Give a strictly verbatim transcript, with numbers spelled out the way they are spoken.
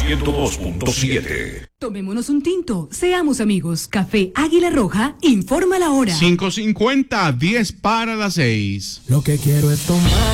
ciento dos punto siete. Tomémonos un tinto, seamos amigos. Café Águila Roja, informa la hora. cinco cincuenta, diez para las seis. Lo que quiero es tomar